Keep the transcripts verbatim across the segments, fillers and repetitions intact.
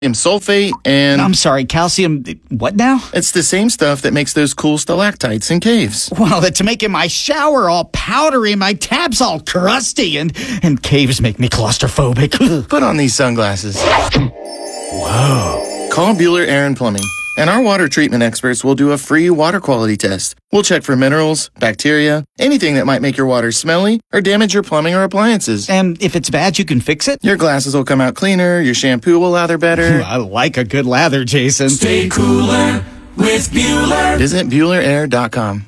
sulfate and... I'm sorry, calcium... What now? It's the same stuff that makes those cool stalactites in caves. Well, to make in my shower all powdery, my tabs all crusty, and, and caves make me claustrophobic. Put on these sunglasses. Whoa. Call Bueller Air and Plumbing, and our water treatment experts will do a free water quality test. We'll check for minerals, bacteria, anything that might make your water smelly or damage your plumbing or appliances. And if it's bad, you can fix it? Your glasses will come out cleaner, your shampoo will lather better. I like a good lather, Jason. Stay cooler with Bueller. Visit Bueller Air dot com.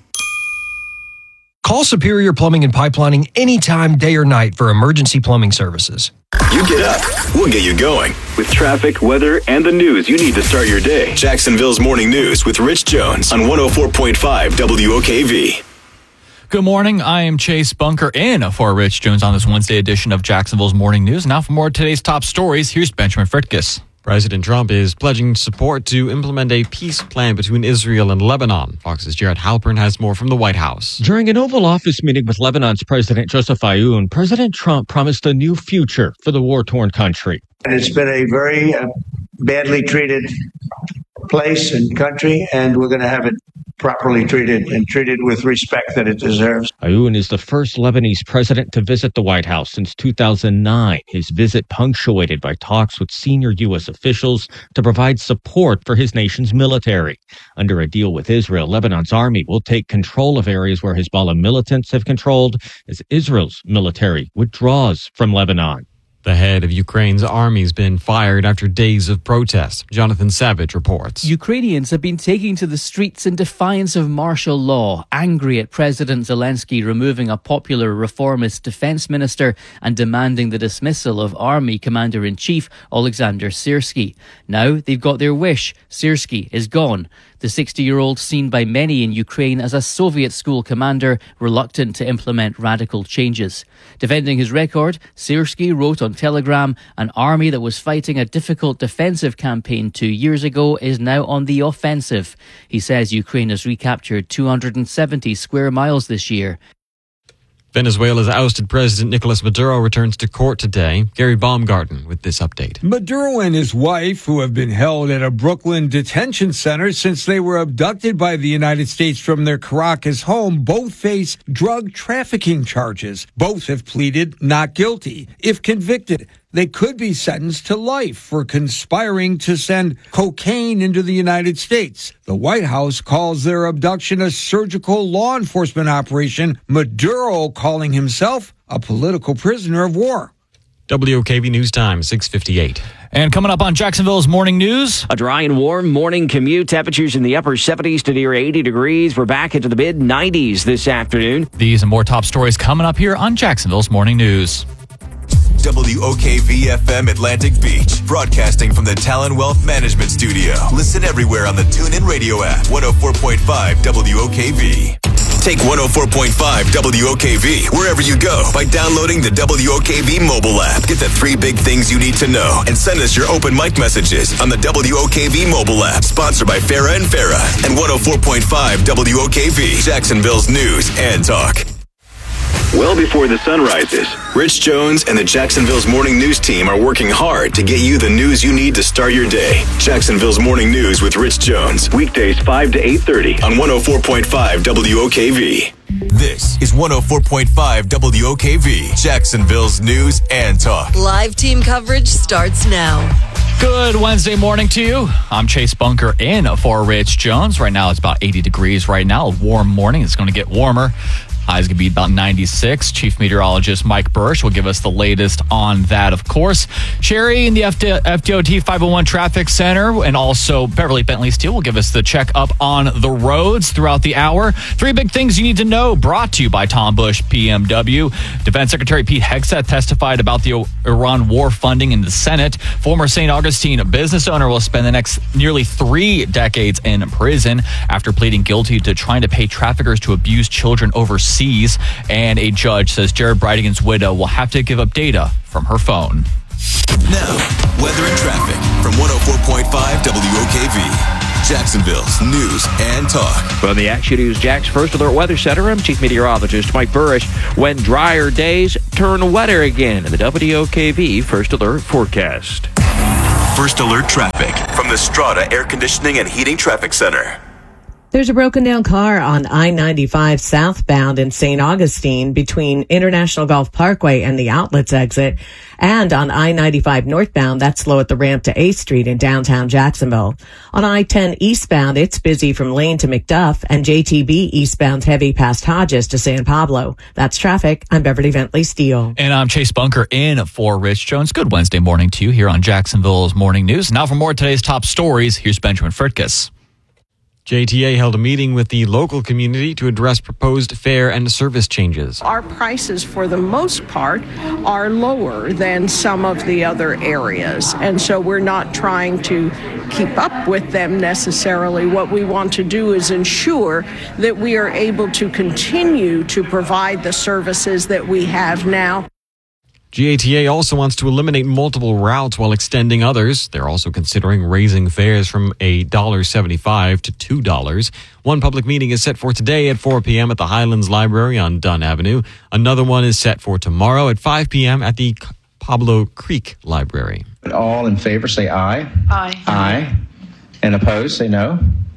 Call Superior Plumbing and Pipelining anytime, day or night, for emergency plumbing services. You get up, we'll get you going. With traffic, weather, and the news you need to start your day. Jacksonville's Morning News with Rich Jones on one oh four point five W O K V. Good morning. I am Chase Bunker in for Rich Jones on this Wednesday edition of Jacksonville's Morning News. Now for more of today's top stories, here's Benjamin Fritkus. President Trump is pledging support to implement a peace plan between Israel and Lebanon. Fox's Jared Halpern has more from the White House. During an Oval Office meeting with Lebanon's President Joseph Aoun, President Trump promised a new future for the war-torn country. It's been a very uh, badly treated place and country, and we're going to have it properly treated and treated with respect that it deserves. Aoun is the first Lebanese president to visit the White House since two thousand nine. His visit punctuated by talks with senior U S officials to provide support for his nation's military. Under a deal with Israel, Lebanon's army will take control of areas where Hezbollah militants have controlled as Israel's military withdraws from Lebanon. The head of Ukraine's army's been fired after days of protests. Jonathan Savage reports. Ukrainians have been taking to the streets in defiance of martial law, angry at President Zelensky removing a popular reformist defense minister and demanding the dismissal of Army Commander-in-Chief Alexander Syrsky. Now they've got their wish. Syrsky is gone. The sixty-year-old seen by many in Ukraine as a Soviet school commander reluctant to implement radical changes. Defending his record, Syrsky wrote on Telegram, an army that was fighting a difficult defensive campaign two years ago is now on the offensive. He says Ukraine has recaptured two hundred seventy square miles this year. Venezuela's ousted President Nicolas Maduro returns to court today. Gary Baumgarten with this update. Maduro and his wife, who have been held at a Brooklyn detention center since they were abducted by the United States from their Caracas home, both face drug trafficking charges. Both have pleaded not guilty. If convicted, they could be sentenced to life for conspiring to send cocaine into the United States. The White House calls their abduction a surgical law enforcement operation, Maduro calling himself a political prisoner of war. W O K V News Time, six fifty-eight. And coming up on Jacksonville's Morning News. A dry and warm morning commute. Temperatures in the upper seventies to near eighty degrees. We're back into the mid nineties this afternoon. These and more top stories coming up here on Jacksonville's Morning News. W O K V F M Atlantic Beach, broadcasting from the Talon Wealth Management Studio. Listen everywhere on the TuneIn Radio app. one oh four point five W O K V. Take one oh four point five W O K V wherever you go by downloading the W O K V mobile app. Get the three big things you need to know and send us your open mic messages on the W O K V mobile app. Sponsored by Farah and Farah and one oh four point five W O K V, Jacksonville's news and talk. Well before the sun rises, Rich Jones and the Jacksonville's Morning News team are working hard to get you the news you need to start your day. Jacksonville's Morning News with Rich Jones, weekdays five to eight thirty on one oh four point five W O K V. This is one oh four point five W O K V, Jacksonville's news and talk. Live team coverage starts now. Good Wednesday morning to you. I'm Chase Bunker in for Rich Jones. Right now it's about eighty degrees right now. A warm morning. It's going to get warmer. High's going to be about ninety-six. Chief Meteorologist Mike Bursch will give us the latest on that, of course. Sherry in the F D O T five oh one Traffic Center and also Beverly Bentley Steel will give us the check up on the roads throughout the hour. Three big things you need to know, brought to you by Tom Bush P M W. Defense Secretary Pete Hegseth testified about the Iran war funding in the Senate. Former Saint Augustine business owner will spend the next nearly three decades in prison after pleading guilty to trying to pay traffickers to abuse children overseas. And a judge says Jared Brightigan's widow will have to give up data from her phone. Now, weather and traffic from one oh four point five W O K V, Jacksonville's news and talk. From the Action News Jax First Alert Weather Center, I'm Chief Meteorologist Mike Burrish. When drier days turn wetter again in the W O K V First Alert forecast. First Alert Traffic from the Strata Air Conditioning and Heating Traffic Center. There's a broken down car on I ninety-five southbound in Saint Augustine between International Golf Parkway and the Outlets exit. And on I ninety-five northbound, that's slow at the ramp to eighth Street in downtown Jacksonville. On I ten eastbound, it's busy from Lane to McDuff, and J T B eastbound heavy past Hodges to San Pablo. That's traffic. I'm Beverly Bentley Steele. And I'm Chase Bunker in for Rich Jones. Good Wednesday morning to you here on Jacksonville's Morning News. Now for more of today's top stories, here's Benjamin Fritkus. J T A held a meeting with the local community to address proposed fare and service changes. Our prices, for the most part, are lower than some of the other areas, and so we're not trying to keep up with them necessarily. What we want to do is ensure that we are able to continue to provide the services that we have now. G A T A also wants to eliminate multiple routes while extending others. They're also considering raising fares from one dollar and seventy-five cents to two dollars. One public meeting is set for today at four p.m. at the Highlands Library on Dunn Avenue. Another one is set for tomorrow at five p.m. at the Pablo Creek Library. All in favor say aye. Aye. Aye. And opposed say no.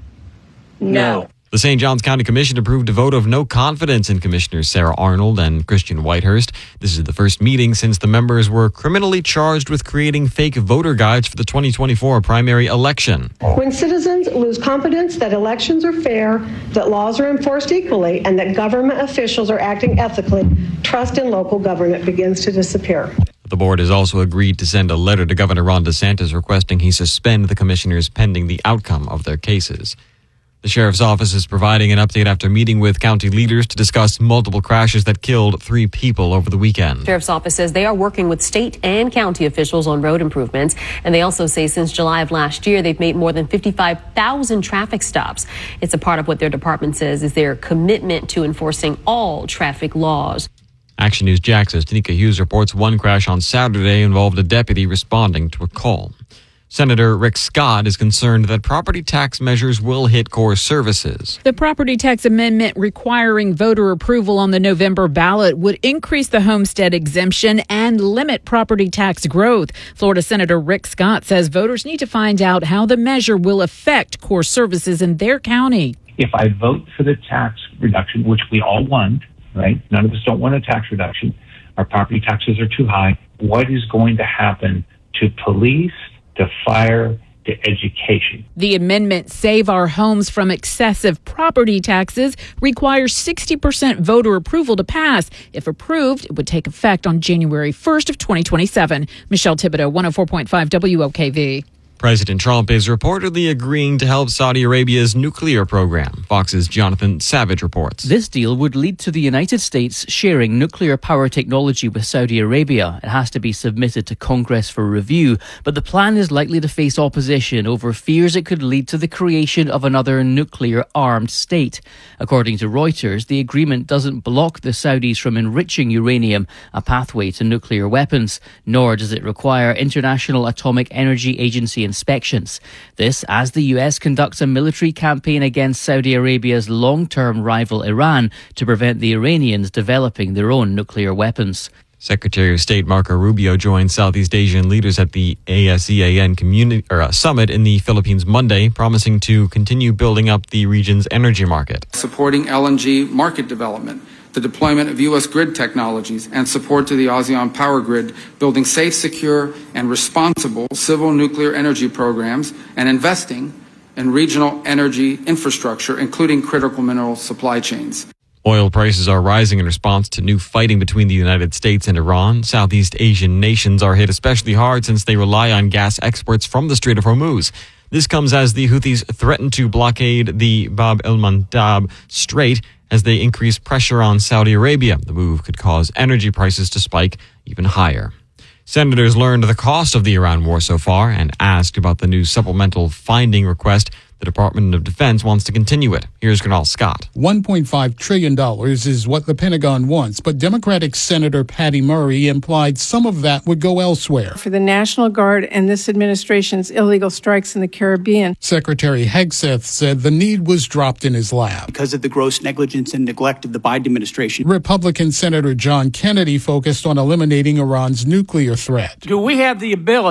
No. The Saint Johns County Commission approved a vote of no confidence in Commissioners Sarah Arnold and Christian Whitehurst. This is the first meeting since the members were criminally charged with creating fake voter guides for the twenty twenty-four primary election. When citizens lose confidence that elections are fair, that laws are enforced equally, and that government officials are acting ethically, trust in local government begins to disappear. The board has also agreed to send a letter to Governor Ron DeSantis requesting he suspend the commissioners pending the outcome of their cases. The sheriff's office is providing an update after meeting with county leaders to discuss multiple crashes that killed three people over the weekend. Sheriff's office says they are working with state and county officials on road improvements. And they also say since July of last year, they've made more than fifty-five thousand traffic stops. It's a part of what their department says is their commitment to enforcing all traffic laws. Action News Jax's Tanika Hughes reports one crash on Saturday involved a deputy responding to a call. Senator Rick Scott is concerned that property tax measures will hit core services. The property tax amendment requiring voter approval on the November ballot would increase the homestead exemption and limit property tax growth. Florida Senator Rick Scott says voters need to find out how the measure will affect core services in their county. If I vote for the tax reduction, which we all want, right? None of us don't want a tax reduction. Our property taxes are too high. What is going to happen to police, to fire, to education? The amendment, Save Our Homes from Excessive Property Taxes, requires sixty percent voter approval to pass. If approved, it would take effect on January first of twenty twenty-seven. Michelle Thibodeau, one oh four point five W O K V. President Trump is reportedly agreeing to help Saudi Arabia's nuclear program. Fox's Jonathan Savage reports. This deal would lead to the United States sharing nuclear power technology with Saudi Arabia. It has to be submitted to Congress for review, but the plan is likely to face opposition over fears it could lead to the creation of another nuclear-armed state. According to Reuters, the agreement doesn't block the Saudis from enriching uranium, a pathway to nuclear weapons, nor does it require International Atomic Energy Agency inspections. This as the U S conducts a military campaign against Saudi Arabia's long-term rival Iran to prevent the Iranians developing their own nuclear weapons. Secretary of State Marco Rubio joined Southeast Asian leaders at the ASEAN community, or, uh, summit in the Philippines Monday, promising to continue building up the region's energy market. Supporting L N G market development, the deployment of U S grid technologies, and support to the ASEAN power grid, building safe, secure, and responsible civil nuclear energy programs, and investing in regional energy infrastructure, including critical mineral supply chains. Oil prices are rising in response to new fighting between the United States and Iran. Southeast Asian nations are hit especially hard since they rely on gas exports from the Strait of Hormuz. This comes as the Houthis threaten to blockade the Bab el-Mandab Strait as they increase pressure on Saudi Arabia. The move could cause energy prices to spike even higher. Senators learned the cost of the Iran war so far and asked about the new supplemental funding request. The Department of Defense wants to continue it. Here's Colonel Scott. one point five trillion dollars is what the Pentagon wants, but Democratic Senator Patty Murray implied some of that would go elsewhere. For the National Guard and this administration's illegal strikes in the Caribbean. Secretary Hegseth said the need was dropped in his lap. Because of the gross negligence and neglect of the Biden administration. Republican Senator John Kennedy focused on eliminating Iran's nuclear threat. Do we have the ability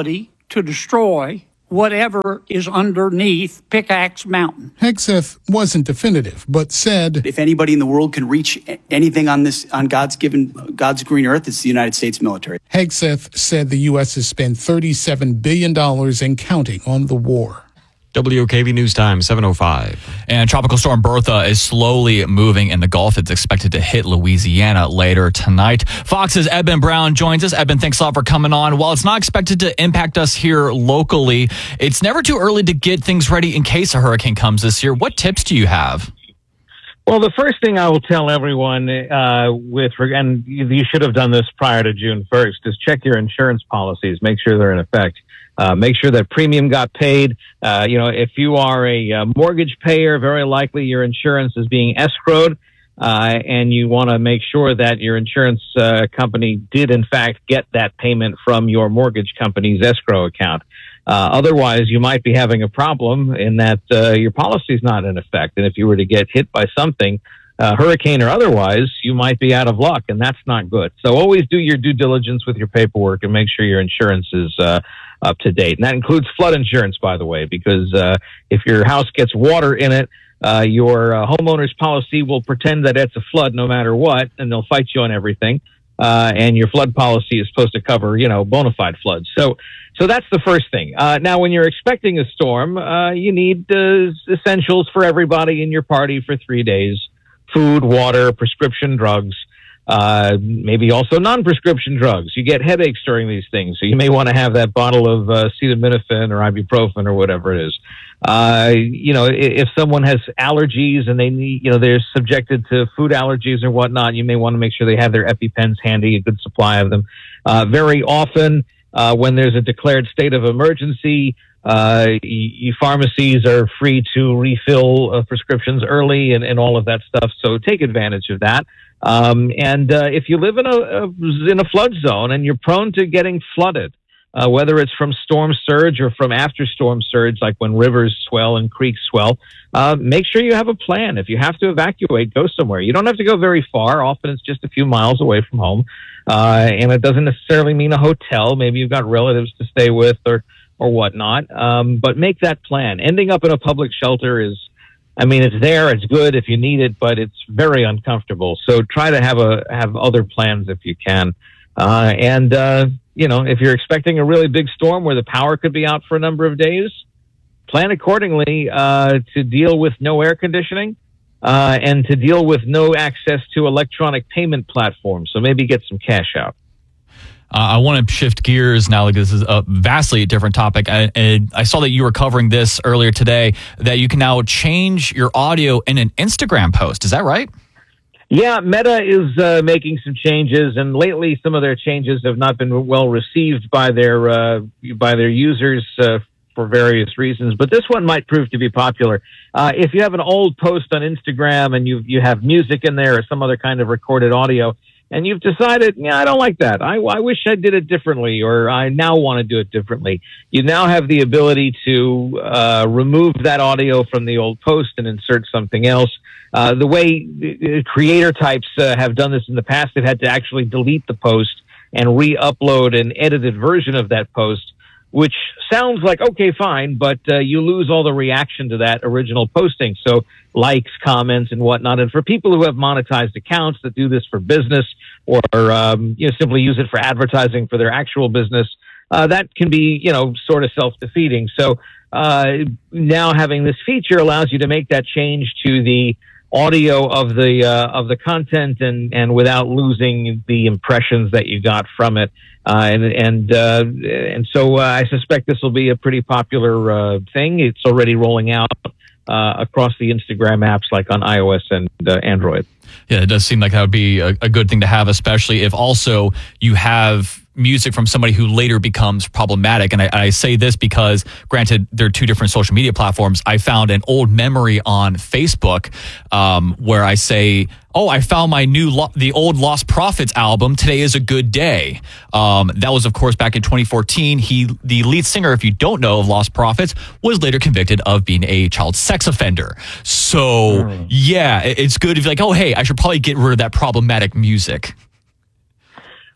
to destroy whatever is underneath Pickaxe Mountain. Hegseth wasn't definitive, but said, if anybody in the world can reach anything on this, on God's given, God's green earth, it's the United States military. Hegseth said the U S has spent thirty-seven billion dollars and counting on the war. W O K V News Time, seven oh five. And Tropical Storm Bertha is slowly moving in the Gulf. It's expected to hit Louisiana later tonight. Fox's Eben Brown joins us. Eben, thanks a lot for coming on. While it's not expected to impact us here locally, it's never too early to get things ready in case a hurricane comes this year. What tips do you have? Well, the first thing I will tell everyone, uh, with, and you should have done this prior to June first, is check your insurance policies. Make sure they're in effect. Uh, make sure that premium got paid. Uh, you know, if you are a, uh mortgage payer, very likely your insurance is being escrowed, uh, and you want to make sure that your insurance uh, company did, in fact, get that payment from your mortgage company's escrow account. Uh, otherwise, you might be having a problem in that uh, your policy is not in effect. And if you were to get hit by something, uh, hurricane or otherwise, you might be out of luck, and that's not good. So always do your due diligence with your paperwork and make sure your insurance is uh, up to date. And that includes flood insurance, by the way, because uh, if your house gets water in it, uh, your uh, homeowner's policy will pretend that it's a flood no matter what, and they'll fight you on everything. Uh, and your flood policy is supposed to cover, you know, bona fide floods. So, so that's the first thing. Uh, now, when you're expecting a storm, uh, you need uh, essentials for everybody in your party for three days. Food, water, prescription drugs, uh, maybe also non-prescription drugs. You get headaches during these things, so you may want to have that bottle of uh, acetaminophen or ibuprofen or whatever it is. Uh, you know, if someone has allergies and they need, you know, they're subjected to food allergies or whatnot, you may want to make sure they have their EpiPens handy, a good supply of them. Uh, very often, uh, when there's a declared state of emergency, uh, y- pharmacies are free to refill uh, prescriptions early and, and all of that stuff. So take advantage of that. Um, and uh, if you live in a, a in a flood zone and you're prone to getting flooded, Uh, whether it's from storm surge or from after storm surge, like when rivers swell and creeks swell, uh, make sure you have a plan. If you have to evacuate, go somewhere. You don't have to go very far. Often it's just a few miles away from home. Uh, and it doesn't necessarily mean a hotel. Maybe you've got relatives to stay with or, or whatnot. Um, but make that plan. Ending up in a public shelter is, I mean, it's there, it's good if you need it, but it's very uncomfortable. So try to have a, have other plans if you can. Uh, and, uh, you know, if you're expecting a really big storm where the power could be out for a number of days, plan accordingly uh, to deal with no air conditioning uh, and to deal with no access to electronic payment platforms. So maybe get some cash out. Uh, I want to shift gears now. Like this is a vastly different topic. I, and I saw that you were covering this earlier today, that you can now change your audio in an Instagram post. Is that right? Yeah, Meta is uh, making some changes, and lately some of their changes have not been well received by their uh, by their users uh, for various reasons. But this one might prove to be popular. Uh, if you have an old post on Instagram and you you have music in there or some other kind of recorded audio, and you've decided, yeah, I don't like that. I, I wish I did it differently, or I now want to do it differently. You now have the ability to uh, remove that audio from the old post and insert something else. Uh, the way uh, creator types uh, have done this in the past, they've had to actually delete the post and re-upload an edited version of that post, which sounds like, okay, fine, but uh, you lose all the reaction to that original posting. So likes, comments, and whatnot. And for people who have monetized accounts that do this for business or um, you know, simply use it for advertising for their actual business, uh, that can be, you know, sort of self-defeating. So uh, now having this feature allows you to make that change to the audio of the uh, of the content and and without losing the impressions that you got from it, uh, and and uh, and so uh, I suspect this will be a pretty popular uh, thing. It's already rolling out uh, across the Instagram apps, like on iOS and uh, Android. Yeah, it does seem like that would be a, a good thing to have, especially if also you have music from somebody who later becomes problematic. And I, I say this because, granted, they're two different social media platforms. I found an old memory on Facebook um, where I say, oh, I found my new, lo- the old Lost Prophets album, Today is a Good Day. Um, that was, of course, back in twenty fourteen. He, the lead singer, if you don't know of Lost Prophets, was later convicted of being a child sex offender. So, mm. yeah, it, it's good if you're like, oh, hey, I should probably get rid of that problematic music.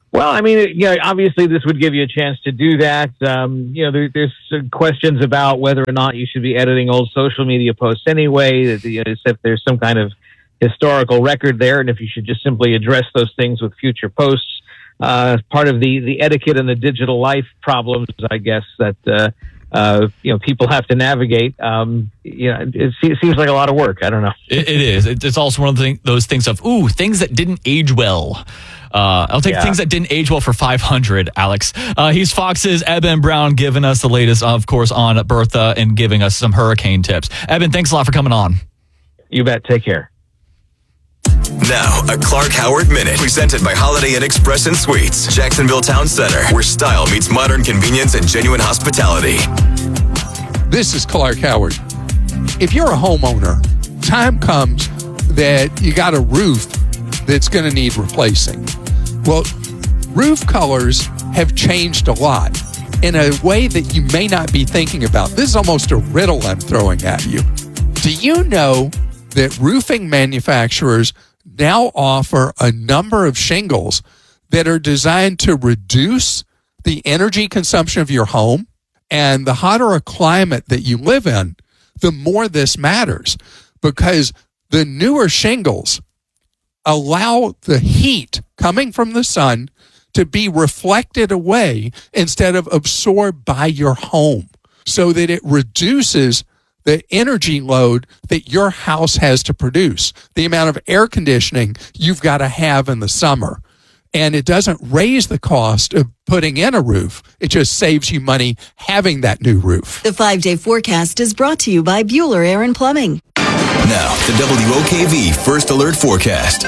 Well, I mean, you know, obviously this would give you a chance to do that. Um, you know, there, there's some questions about whether or not you should be editing old social media posts anyway, that, you know, if there's some kind of historical record there, and if you should just simply address those things with future posts. Uh, part of the, the etiquette and the digital life problems, I guess, that, uh, uh, you know, people have to navigate. Um, you know, it, it seems like a lot of work. I don't know. It, it is. It's also one of the thing, those things of, ooh, things that didn't age well. Uh, I'll take yeah. things that didn't age well for five hundred, Alex. Uh, he's Fox's Eben Brown, giving us the latest, of course, on Bertha and giving us some hurricane tips. Eben, thanks a lot for coming on. You bet. Take care. Now, a Clark Howard Minute, presented by Holiday Inn Express and Suites, Jacksonville Town Center, where style meets modern convenience and genuine hospitality. This is Clark Howard. If you're a homeowner, time comes that you got a roof that's going to need replacing. Well, roof colors have changed a lot in a way that you may not be thinking about. This is almost a riddle I'm throwing at you. Do you know that roofing manufacturers now offer a number of shingles that are designed to reduce the energy consumption of your home? And the hotter a climate that you live in, the more this matters, because the newer shingles allow the heat coming from the sun to be reflected away instead of absorbed by your home, so that it reduces the energy load that your house has to produce, the amount of air conditioning you've got to have in the summer. And it doesn't raise the cost of putting in a roof. It just saves you money having that new roof. The five-day forecast is brought to you by Bueller Air and Plumbing. Now, the W O K V First Alert Forecast.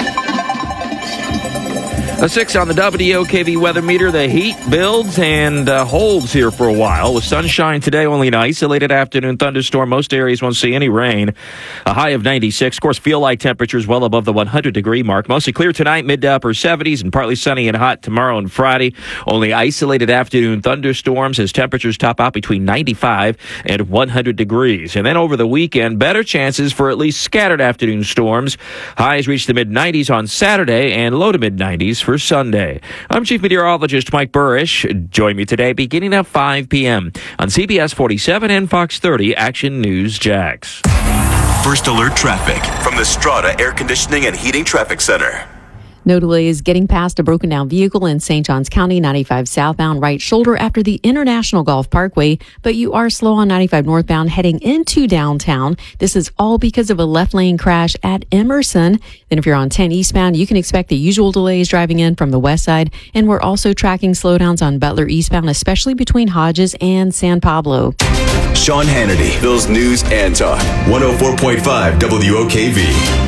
A six on the W O K V weather meter. The heat builds and uh, holds here for a while. With sunshine today, only an isolated afternoon thunderstorm. Most areas won't see any rain. A high of ninety-six. Of course, feel-like temperatures well above the one hundred degree mark. Mostly clear tonight, mid to upper seventies, and partly sunny and hot tomorrow and Friday. Only isolated afternoon thunderstorms as temperatures top out between ninety-five and one hundred degrees. And then over the weekend, better chances for at least scattered afternoon storms. Highs reach the mid nineties on Saturday and low to mid nineties for Sunday. I'm Chief Meteorologist Mike Burrish. Join me today beginning at five p.m. on C B S forty-seven and Fox thirty Action News Jax. First Alert Traffic from the Strata Air Conditioning and Heating Traffic Center. No delays getting past a broken down vehicle in Saint Johns County, ninety-five southbound right shoulder after the International Golf Parkway, but you are slow on ninety-five northbound heading into downtown. This is all because of a left lane crash at Emerson. Then if you're on ten eastbound, you can expect the usual delays driving in from the west side, and we're also tracking slowdowns on Butler eastbound, especially between Hodges and San Pablo. Sean Hannity, Bills News and Talk, one oh four point five W O K V.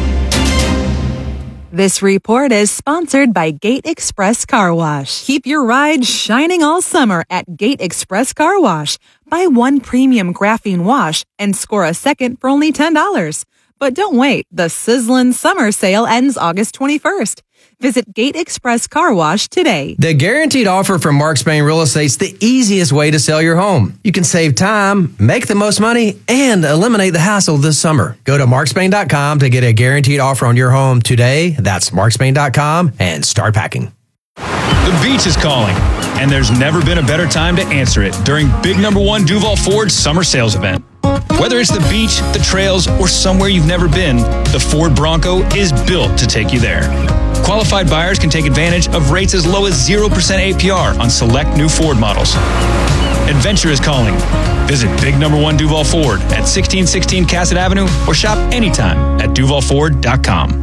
This report is sponsored by Gate Express Car Wash. Keep your ride shining all summer at Gate Express Car Wash. Buy one premium graphene wash and score a second for only ten dollars. But don't wait. The sizzling summer sale ends August twenty-first. Visit Gate Express Car Wash today. The guaranteed offer from Mark Spain Real Estate's the easiest way to sell your home. You can save time, make the most money, and eliminate the hassle this summer. Go to mark spain dot com to get a guaranteed offer on your home today. That's mark spain dot com and start packing. The beach is calling, and there's never been a better time to answer it during Big Number One Duval Ford Summer Sales Event. Whether it's the beach, the trails, or somewhere you've never been, the Ford Bronco is built to take you there. Qualified buyers can take advantage of rates as low as zero percent A P R on select new Ford models. Adventure is calling. Visit Big Number One Duval Ford at sixteen sixteen Cassett Avenue or shop anytime at duval ford dot com.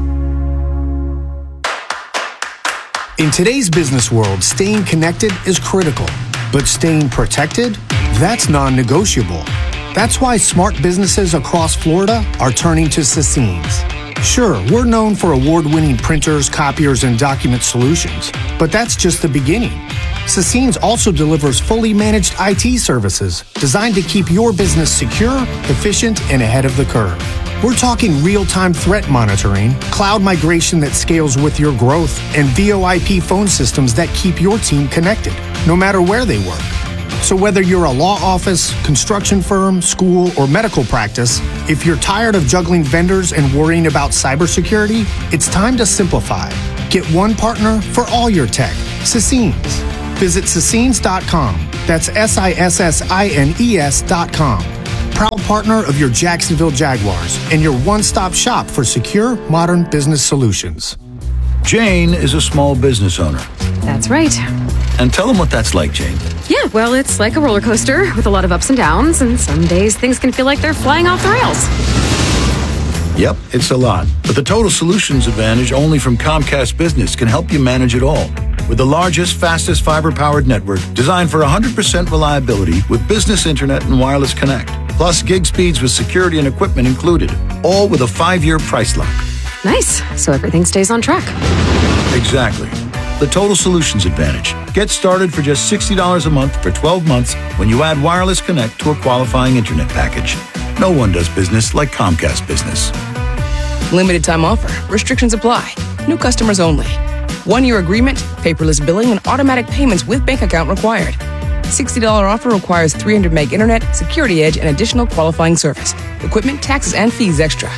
In today's business world, staying connected is critical, but staying protected, that's non-negotiable. That's why smart businesses across Florida are turning to Sassines. Sure, we're known for award-winning printers, copiers, and document solutions, but that's just the beginning. Sassines also delivers fully managed I T services designed to keep your business secure, efficient, and ahead of the curve. We're talking real-time threat monitoring, cloud migration that scales with your growth, and V O I P phone systems that keep your team connected, no matter where they work. So whether you're a law office, construction firm, school, or medical practice, if you're tired of juggling vendors and worrying about cybersecurity, it's time to simplify. Get one partner for all your tech Sissines. Visit Sissines dot com. That's S I S S I N E S dot com. Proud partner of your Jacksonville Jaguars and your one-stop shop for secure, modern business solutions. Jane is a small business owner. That's right. And tell them what that's like, Jane. Yeah, well, it's like a roller coaster with a lot of ups and downs, and some days things can feel like they're flying off the rails. Yep, it's a lot. But the Total Solutions Advantage only from Comcast Business can help you manage it all. With the largest, fastest fiber-powered network designed for one hundred percent reliability with business internet and wireless connect. Plus gig speeds with security and equipment included. All with a five-year price lock. Nice. So everything stays on track. Exactly. The Total Solutions Advantage. Get started for just sixty dollars a month for twelve months when you add wireless connect to a qualifying internet package. No one does business like Comcast Business. Limited time offer. Restrictions apply. New customers only. One-year agreement, paperless billing, and automatic payments with bank account required. sixty dollars offer requires three hundred meg internet, security edge, and additional qualifying service. Equipment, taxes, and fees extra.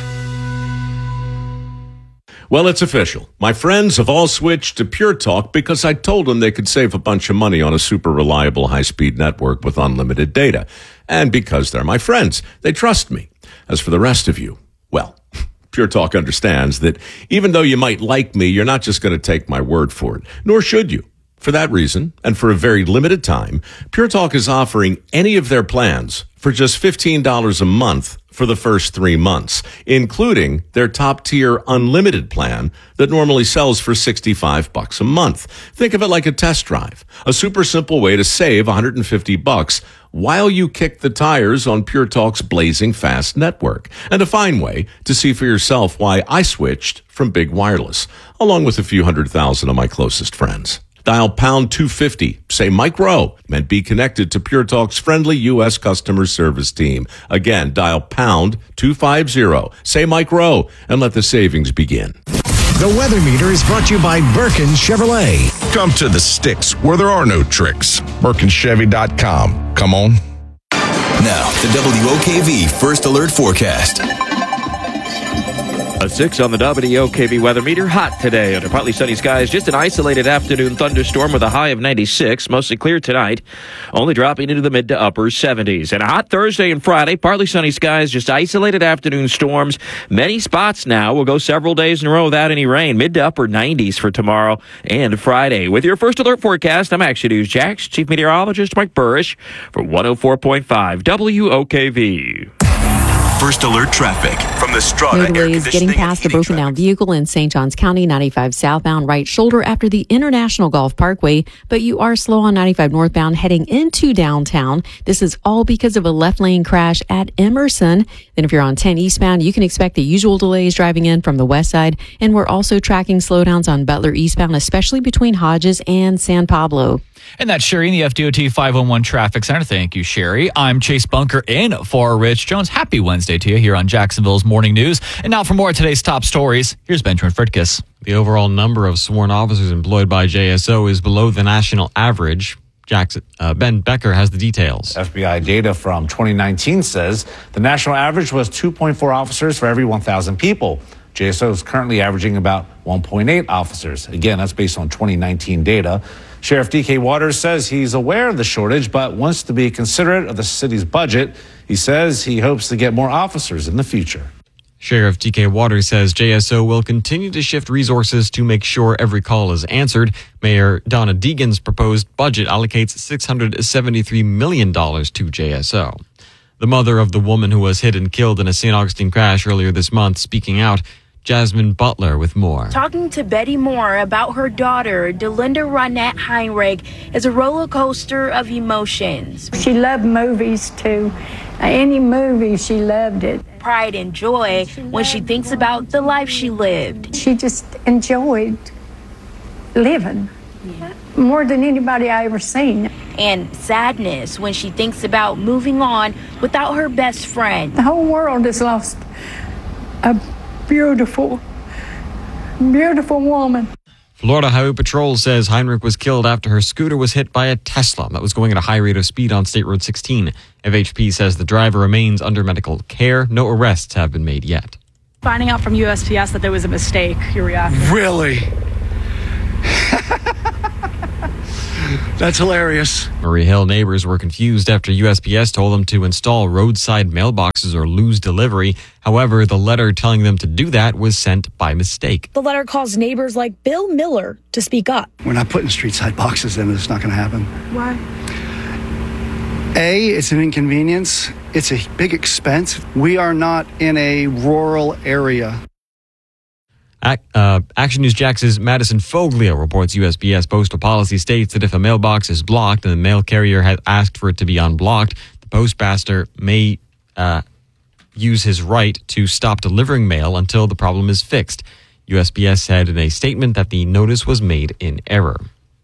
Well, it's official. My friends have all switched to Pure Talk because I told them they could save a bunch of money on a super reliable high-speed network with unlimited data. And because they're my friends, they trust me. As for the rest of you, well, Pure Talk understands that even though you might like me, you're not just going to take my word for it, nor should you. For that reason, and for a very limited time, Pure Talk is offering any of their plans for just fifteen dollars a month for the first three months, including their top-tier unlimited plan that normally sells for sixty-five bucks a month. Think of it like a test drive, a super simple way to save one hundred fifty bucks while you kick the tires on Pure Talk's blazing fast network, and a fine way to see for yourself why I switched from big wireless, along with a few hundred thousand of my closest friends. Dial pound two fifty, say Mike Rowe, and be connected to Pure Talk's friendly U S customer service team. Again, dial pound two fifty, say Mike Rowe, and let the savings begin. The Weather Meter is brought to you by Birkin Chevrolet. Come to the sticks where there are no tricks. Birkin Chevy dot com. Come on. Now, the W O K V First Alert Forecast. A six on the W O K V weather meter. Hot today under partly sunny skies. Just an isolated afternoon thunderstorm with a high of ninety-six. Mostly clear tonight. Only dropping into the mid to upper seventies. And a hot Thursday and Friday. Partly sunny skies. Just isolated afternoon storms. Many spots now. We'll go several days in a row without any rain. Mid to upper nineties for tomorrow and Friday. With your First Alert Forecast, I'm Action News Jax Chief Meteorologist Mike Burrish for one oh four point five W O K V. First Alert traffic from the Strata No Air delays Conditioning getting past a broken down vehicle in Saint Johns County, ninety-five southbound right shoulder after the International Golf Parkway, but you are slow on ninety-five northbound heading into downtown. This is all because of a left lane crash at Emerson. Then if you're on ten eastbound, you can expect the usual delays driving in from the west side. And we're also tracking slowdowns on Butler eastbound, especially between Hodges and San Pablo. And that's Sherry in the F D O T five one one Traffic Center. Thank you, Sherry. I'm Chase Bunker in for Rich Jones. Happy Wednesday to you here on Jacksonville's Morning News. And now for more of today's top stories, here's Benjamin Fritkiss. The overall number of sworn officers employed by J S O is below the national average. Jackson, uh, Ben Becker has the details. F B I data from twenty nineteen says the national average was two point four officers for every one thousand people. J S O is currently averaging about one point eight officers. Again, that's based on twenty nineteen data. Sheriff D K Waters says he's aware of the shortage, but wants to be considerate of the city's budget. He says he hopes to get more officers in the future. Sheriff D K Waters says J S O will continue to shift resources to make sure every call is answered. Mayor Donna Deegan's proposed budget allocates six hundred seventy-three million dollars to J S O. The mother of the woman who was hit and killed in a Saint Augustine crash earlier this month speaking out. Jasmine Butler with more. Talking to Betty Moore about her daughter, Delinda Ronette Heinrich, is a roller coaster of emotions. She loved movies too. Any movie, she loved it. Pride and joy when she thinks about the life she lived. She just enjoyed living. Yeah. More than anybody I ever seen. And sadness when she thinks about moving on without her best friend. The whole world has lost a beautiful, beautiful woman. Florida Highway Patrol says Heinrich was killed after her scooter was hit by a Tesla that was going at a high rate of speed on State Road sixteen. F H P says the driver remains under medical care. No arrests have been made yet. Finding out from U S P S that there was a mistake, your reaction? Really? That's hilarious. Murray Hill neighbors were confused after U S P S told them to install roadside mailboxes or lose delivery. However, the letter telling them to do that was sent by mistake. The letter caused neighbors like Bill Miller to speak up. We're not putting street side boxes in. It's not going to happen. Why? A, it's an inconvenience. It's a big expense. We are not in a rural area. Uh, Action News Jax's Madison Foglio reports U S P S postal policy states that if a mailbox is blocked and the mail carrier has asked for it to be unblocked, the postmaster may uh, use his right to stop delivering mail until the problem is fixed. U S P S said in a statement that the notice was made in error.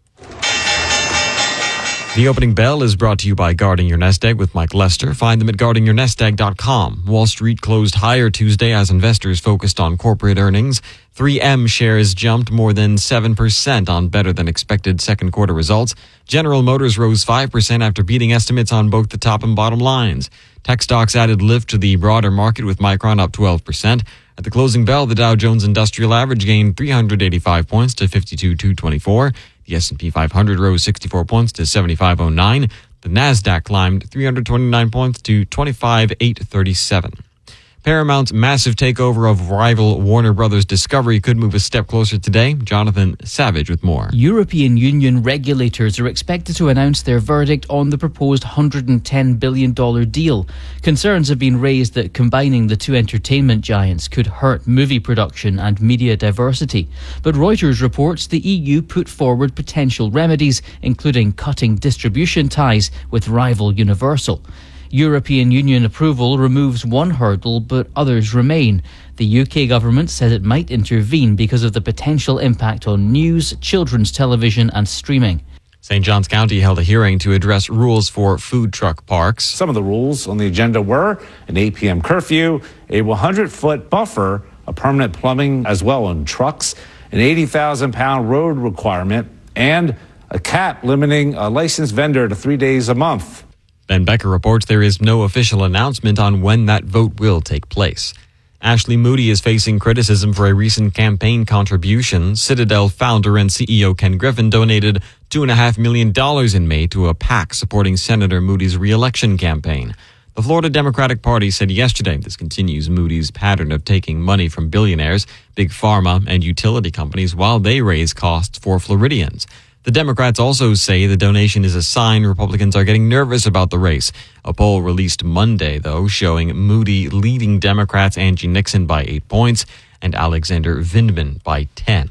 The opening bell is brought to you by Guarding Your Nest Egg with Mike Lester. Find them at guarding your nest egg dot com. Wall Street closed higher Tuesday as investors focused on corporate earnings. three M shares jumped more than seven percent on better than expected second quarter results. General Motors rose five percent after beating estimates on both the top and bottom lines. Tech stocks added lift to the broader market with Micron up twelve percent. At the closing bell, the Dow Jones Industrial Average gained three hundred eighty-five points to fifty-two thousand two hundred twenty-four. The S and P five hundred rose sixty-four points to seventy-five thousand nine. The Nasdaq climbed three hundred twenty-nine points to twenty-five thousand eight hundred thirty-seven. Paramount's massive takeover of rival Warner Brothers Discovery could move a step closer today. Jonathan Savage with more. European Union regulators are expected to announce their verdict on the proposed one hundred ten billion dollars deal. Concerns have been raised that combining the two entertainment giants could hurt movie production and media diversity. But Reuters reports the E U put forward potential remedies, including cutting distribution ties with rival Universal. European Union approval removes one hurdle, but others remain. The U K government says it might intervene because of the potential impact on news, children's television and streaming. Saint Johns County held a hearing to address rules for food truck parks. Some of the rules on the agenda were an eight p.m. curfew, a one hundred foot buffer, a permanent plumbing as well on trucks, an eighty thousand pound road requirement, and a cap limiting a licensed vendor to three days a month. Ben Becker reports there is no official announcement on when that vote will take place. Ashley Moody is facing criticism for a recent campaign contribution. Citadel founder and C E O Ken Griffin donated two point five million dollars in May to a PAC supporting Senator Moody's re-election campaign. The Florida Democratic Party said yesterday this continues Moody's pattern of taking money from billionaires, big pharma, and utility companies while they raise costs for Floridians. The Democrats also say the donation is a sign Republicans are getting nervous about the race. A poll released Monday, though, showing Moody leading Democrats Angie Nixon by eight points and Alexander Vindman by ten.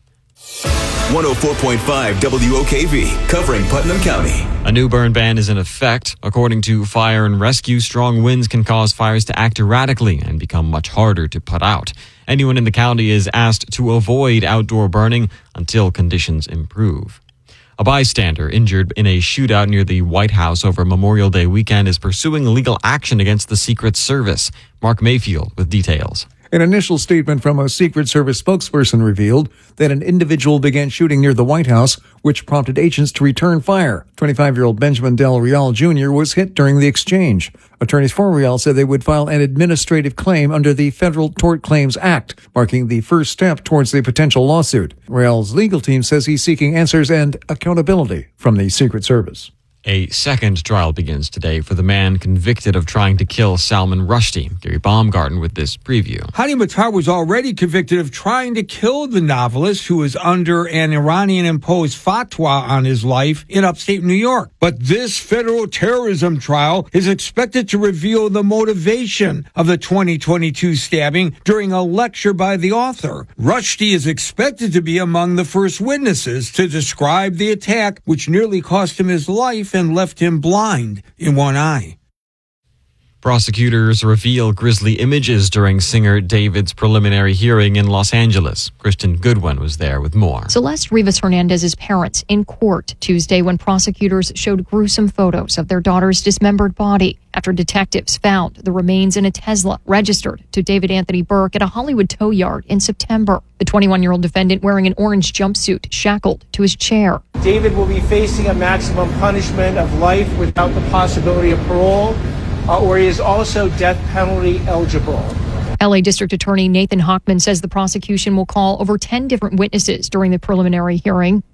one oh four point five W O K V, covering Putnam County. A new burn ban is in effect. According to Fire and Rescue, strong winds can cause fires to act erratically and become much harder to put out. Anyone in the county is asked to avoid outdoor burning until conditions improve. A bystander injured in a shootout near the White House over Memorial Day weekend is pursuing legal action against the Secret Service. Mark Mayfield with details. An initial statement from a Secret Service spokesperson revealed that an individual began shooting near the White House, which prompted agents to return fire. twenty-five-year-old Benjamin Del Real Junior was hit during the exchange. Attorneys for Real said they would file an administrative claim under the Federal Tort Claims Act, marking the first step towards the potential lawsuit. Real's legal team says he's seeking answers and accountability from the Secret Service. A second trial begins today for the man convicted of trying to kill Salman Rushdie. Gary Baumgarten with this preview. Hadi Matar was already convicted of trying to kill the novelist who is under an Iranian-imposed fatwa on his life in upstate New York. But this federal terrorism trial is expected to reveal the motivation of the twenty twenty-two stabbing during a lecture by the author. Rushdie is expected to be among the first witnesses to describe the attack, which nearly cost him his life and left him blind in one eye. Prosecutors reveal grisly images during singer David's preliminary hearing in Los Angeles. Kristen Goodwin was there with more. Celeste Rivas Hernandez's parents in court Tuesday when prosecutors showed gruesome photos of their daughter's dismembered body after detectives found the remains in a Tesla registered to David Anthony Burke at a Hollywood tow yard in September. The twenty-one-year-old defendant wearing an orange jumpsuit shackled to his chair. David will be facing a maximum punishment of life without the possibility of parole. Uh, or he is also death penalty eligible. L A District Attorney Nathan Hochman says the prosecution will call over ten different witnesses during the preliminary hearing.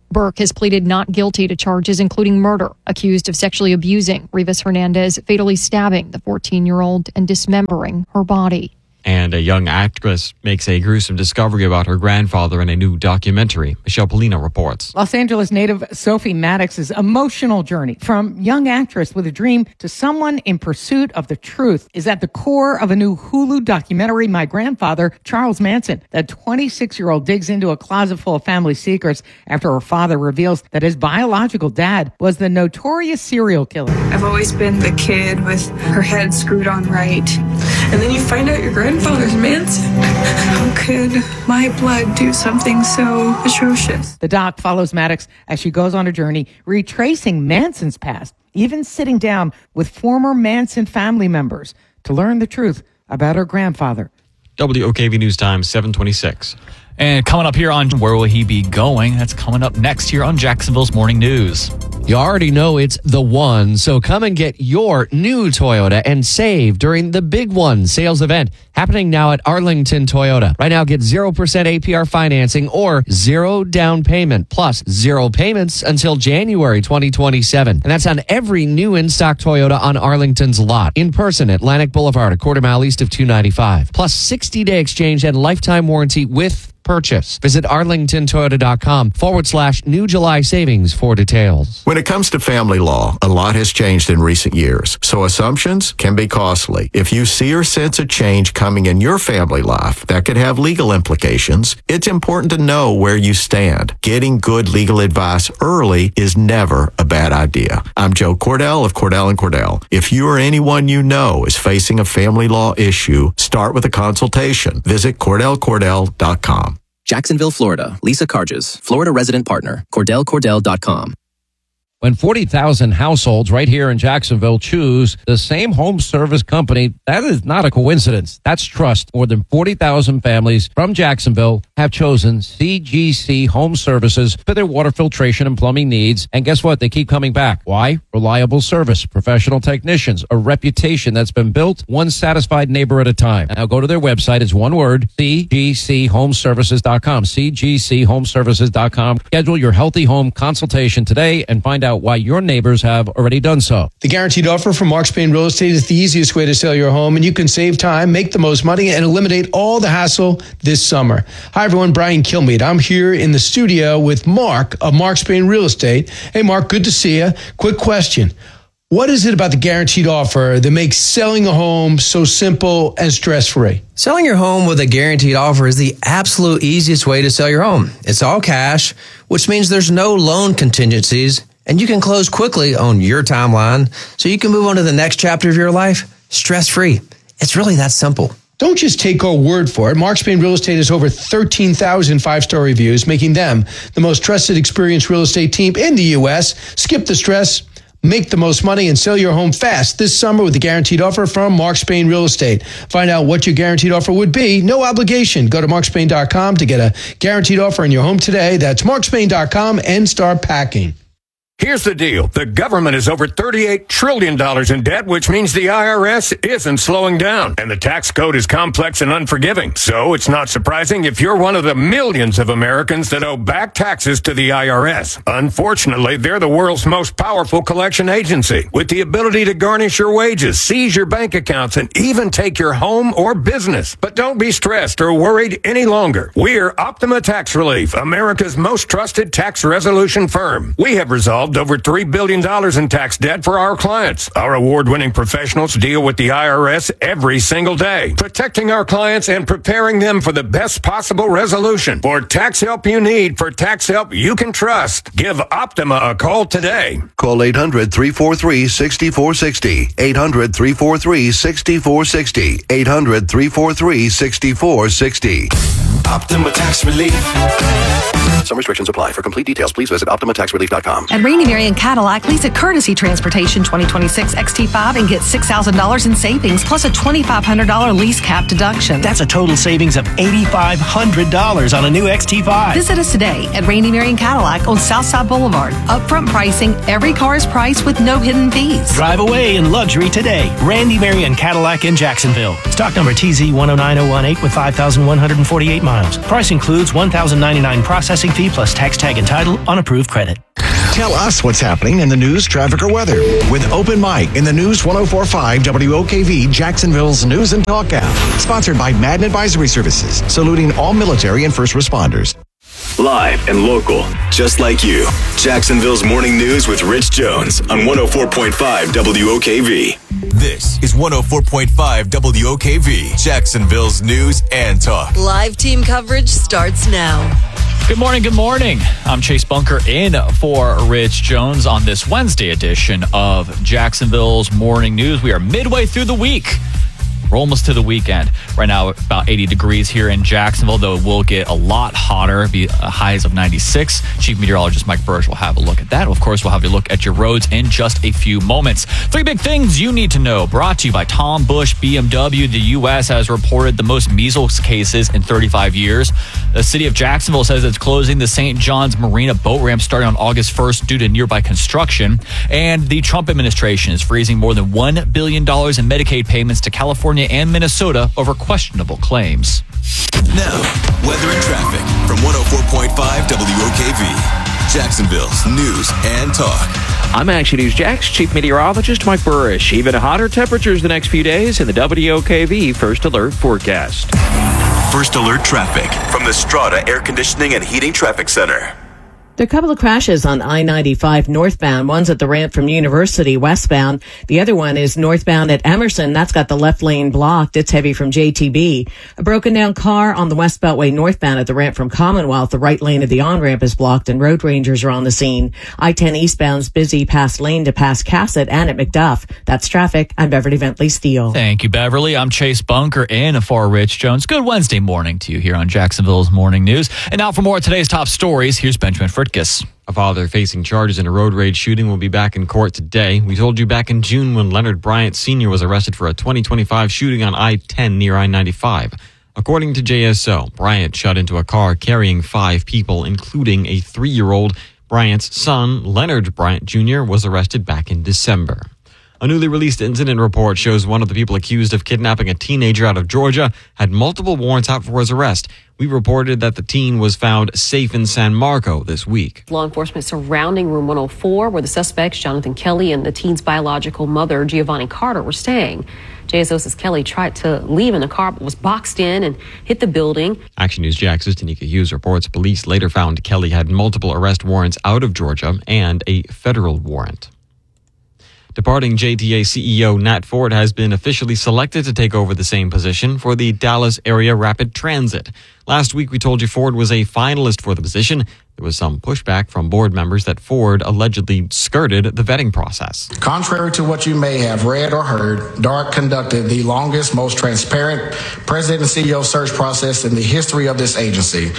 Burke has pleaded not guilty to charges including murder, accused of sexually abusing Rivas Hernandez, fatally stabbing the fourteen-year-old and dismembering her body. And a young actress makes a gruesome discovery about her grandfather in a new documentary. Michelle Polino reports. Los Angeles native Sophie Maddox's emotional journey from young actress with a dream to someone in pursuit of the truth is at the core of a new Hulu documentary, My Grandfather, Charles Manson. The twenty-six-year-old digs into a closet full of family secrets after her father reveals that his biological dad was the notorious serial killer. I've always been the kid with her head screwed on right. And then you find out your grandfather's Manson. How could my blood do something so atrocious? The doc follows Maddox as she goes on a journey retracing Manson's past, even sitting down with former Manson family members to learn the truth about her grandfather. W O K V News Time, seven twenty-six. And coming up here on Where Will He Be Going? That's coming up next here on Jacksonville's Morning News. You already know it's the one, so come and get your new Toyota and save during the Big One sales event happening now at Arlington Toyota. Right now, get zero percent A P R financing or zero down payment plus zero payments until January twenty twenty-seven. And that's on every new in-stock Toyota on Arlington's lot. In person, Atlantic Boulevard, a quarter mile east of two ninety-five. Plus sixty-day exchange and lifetime warranty with purchase. Visit arlingtontoyota.com forward slash new July savings for details. When it comes to family law, a lot has changed in recent years, so assumptions can be costly. If you see or sense a change coming in your family life that could have legal implications, it's important to know where you stand. Getting good legal advice early is never a bad idea. I'm Joe Cordell of Cordell and Cordell. If you or anyone you know is facing a family law issue, start with a consultation. Visit cordell cordell dot com. Jacksonville, Florida. Lisa Carges, Florida resident partner. cordell cordell dot com. When forty thousand households right here in Jacksonville choose the same home service company, that is not a coincidence. That's trust. More than forty thousand families from Jacksonville have chosen C G C Home Services for their water filtration and plumbing needs. And guess what? They keep coming back. Why? Reliable service, professional technicians, a reputation that's been built one satisfied neighbor at a time. Now go to their website. It's one word, C G C home services dot com. C G C home services dot com. Schedule your healthy home consultation today and find out why your neighbors have already done so. The guaranteed offer from Mark Spain Real Estate is the easiest way to sell your home, and you can save time, make the most money, and eliminate all the hassle this summer. Hi, everyone. Brian Kilmeade. I'm here in the studio with Mark of Mark Spain Real Estate. Hey, Mark, good to see you. Quick question. What is it about the guaranteed offer that makes selling a home so simple and stress-free? Selling your home with a guaranteed offer is the absolute easiest way to sell your home. It's all cash, which means there's no loan contingencies, and you can close quickly on your timeline so you can move on to the next chapter of your life stress-free. It's really that simple. Don't just take our word for it. Mark Spain Real Estate has over thirteen thousand five-star reviews, making them the most trusted, experienced real estate team in the U S. Skip the stress, make the most money, and sell your home fast this summer with the guaranteed offer from Mark Spain Real Estate. Find out what your guaranteed offer would be. No obligation. Go to mark spain dot com to get a guaranteed offer in your home today. That's mark spain dot com and start packing. Here's the deal. The government is over thirty-eight trillion dollars in debt, which means the I R S isn't slowing down. And the tax code is complex and unforgiving. So it's not surprising if you're one of the millions of Americans that owe back taxes to the I R S. Unfortunately, they're the world's most powerful collection agency, with the ability to garnish your wages, seize your bank accounts, and even take your home or business. But don't be stressed or worried any longer. We're Optima Tax Relief, America's most trusted tax resolution firm. We have resolved over three billion dollars in tax debt for our clients. Our award-winning professionals deal with the I R S every single day, protecting our clients and preparing them for the best possible resolution. For tax help you need, for tax help you can trust, give Optima a call today. Call eight hundred, three four three, six four six zero, eight hundred, three four three, six four six zero, eight hundred, three four three, six four six zero. Optima Tax Relief. Some restrictions apply. For complete details, please visit optima tax relief dot com. At Rainy Marion Cadillac, lease a Courtesy Transportation twenty twenty-six X T five and get six thousand dollars in savings plus a twenty-five hundred dollars lease cap deduction. That's a total savings of eight thousand five hundred dollars on a new X T five. Visit us today at Rainy Marion Cadillac on Southside Boulevard. Upfront pricing, every car is priced with no hidden fees. Drive away in luxury today. Randy Marion Cadillac in Jacksonville. Stock number T Z one oh nine oh one eight with five thousand one hundred forty-eight miles. Price includes one thousand ninety-nine processing fee fee plus tax tag and title on approved credit. Tell us what's happening in the news, traffic, or weather with Open Mic in the News ten forty-five W O K V, Jacksonville's News and Talk app. Sponsored by Madden Advisory Services, saluting all military and first responders. Live and local, just like you. Jacksonville's Morning News with Rich Jones on one oh four point five W O K V. This is one oh four point five W O K V, Jacksonville's News and Talk. Live team coverage starts now. Good morning, good morning. I'm Chase Bunker in for Rich Jones on this Wednesday edition of Jacksonville's Morning News. We are midway through the week. We're almost to the weekend. Right now, about eighty degrees here in Jacksonville, though it will get a lot hotter, be highs of ninety-six. Chief Meteorologist Mike Burge will have a look at that. Of course, we'll have a look at your roads in just a few moments. Three big things you need to know, brought to you by Tom Bush B M W. The U S has reported the most measles cases in thirty-five years. The city of Jacksonville says it's closing the Saint John's Marina boat ramp starting on August first due to nearby construction. And the Trump administration is freezing more than one billion dollars in Medicaid payments to California and Minnesota over questionable claims. Now, weather and traffic from one oh four point five W O K V, Jacksonville's News and Talk. I'm Action News Jax Chief Meteorologist Mike Burrish. Even hotter temperatures the next few days in the W O K V First Alert forecast. First Alert traffic from the Strata Air Conditioning and Heating Traffic Center. There are a couple of crashes on I ninety-five northbound. One's at the ramp from University westbound. The other one is northbound at Emerson. That's got the left lane blocked. It's heavy from J T B. A broken down car on the West Beltway northbound at the ramp from Commonwealth. The right lane of the on-ramp is blocked and road rangers are on the scene. I ten eastbound's busy past Lane to past Cassett and at McDuff. That's traffic. I'm Beverly Bentley Steele. Thank you, Beverly. I'm Chase Bunker in for Rich Jones. Good Wednesday morning to you here on Jacksonville's Morning News. And now for more of today's top stories, here's Benjamin Fritkin. A father facing charges in a road rage shooting will be back in court today. We told you back in June when Leonard Bryant Senior was arrested for a twenty twenty-five shooting on I ten near I ninety-five. According to J S O, Bryant shot into a car carrying five people, including a three-year-old. Bryant's son, Leonard Bryant Junior, was arrested back in December. A newly released incident report shows one of the people accused of kidnapping a teenager out of Georgia had multiple warrants out for his arrest. We reported that the teen was found safe in San Marco this week. Law enforcement surrounding room one oh four, where the suspects, Jonathan Kelly and the teen's biological mother, Giovanni Carter, were staying. J S O says Kelly tried to leave in the car, but was boxed in and hit the building. Action News Jax's Tanika Hughes reports police later found Kelly had multiple arrest warrants out of Georgia and a federal warrant. Departing J T A C E O Nat Ford has been officially selected to take over the same position for the Dallas Area Rapid Transit. Last week, we told you Ford was a finalist for the position. There was some pushback from board members that Ford allegedly skirted the vetting process. Contrary to what you may have read or heard, DART conducted the longest, most transparent president and C E O search process in the history of this agency.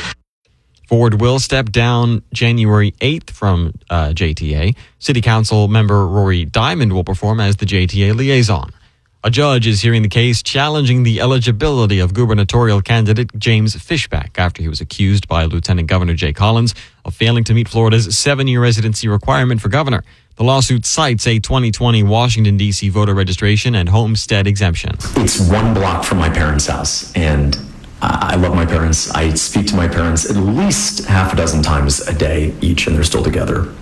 Ford will step down January eighth from uh, J T A. City Council member Rory Diamond will perform as the J T A liaison. A judge is hearing the case challenging the eligibility of gubernatorial candidate James Fishback after he was accused by Lieutenant Governor Jay Collins of failing to meet Florida's seven-year residency requirement for governor. The lawsuit cites a twenty twenty Washington, D C voter registration and homestead exemption. It's one block from my parents' house, and I love my parents. I speak to my parents at least half a dozen times a day each, and they're still together.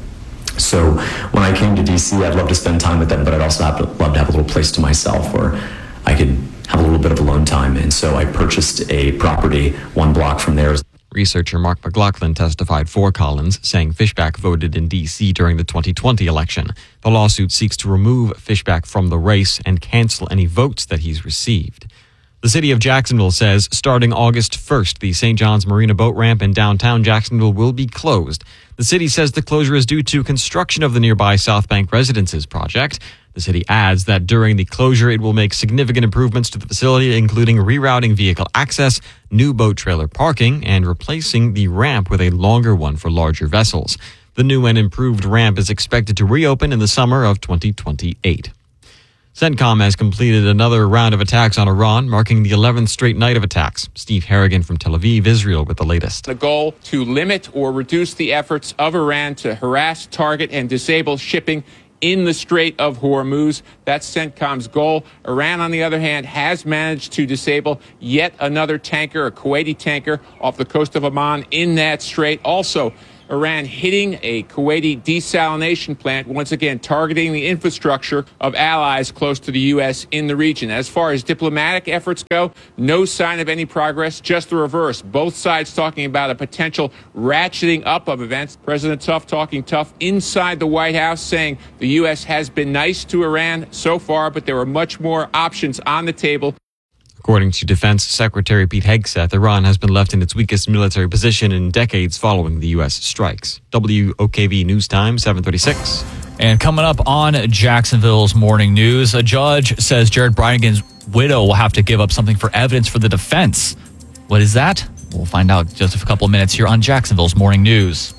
So when I came to D C, I'd love to spend time with them, but I'd also have to, love to have a little place to myself where I could have a little bit of alone time. And so I purchased a property one block from there. Researcher Mark McLaughlin testified for Collins, saying Fishback voted in D C during the twenty twenty election. The lawsuit seeks to remove Fishback from the race and cancel any votes that he's received. The city of Jacksonville says starting August first, the Saint John's Marina boat ramp in downtown Jacksonville will be closed. The city says the closure is due to construction of the nearby South Bank Residences project. The city adds that during the closure, it will make significant improvements to the facility, including rerouting vehicle access, new boat trailer parking, and replacing the ramp with a longer one for larger vessels. The new and improved ramp is expected to reopen in the summer of twenty twenty-eight. CENTCOM has completed another round of attacks on Iran, marking the eleventh straight night of attacks. Steve Harrigan from Tel Aviv, Israel, with the latest. The goal to limit or reduce the efforts of Iran to harass, target, and disable shipping in the Strait of Hormuz. That's CENTCOM's goal. Iran, on the other hand, has managed to disable yet another tanker, a Kuwaiti tanker, off the coast of Oman in that strait. Also, Iran hitting a Kuwaiti desalination plant, once again targeting the infrastructure of allies close to the U S in the region. As far as diplomatic efforts go, no sign of any progress, just the reverse. Both sides talking about a potential ratcheting up of events. President Tough talking tough inside the White House, saying the U S has been nice to Iran so far, but there are much more options on the table. According to Defense Secretary Pete Hegseth, Iran has been left in its weakest military position in decades following the U S strikes. W O K V News Time, seven thirty-six. And coming up on Jacksonville's Morning News, a judge says Jared Bridegan's widow will have to give up something for evidence for the defense. What is that? We'll find out just a couple of minutes here on Jacksonville's Morning News.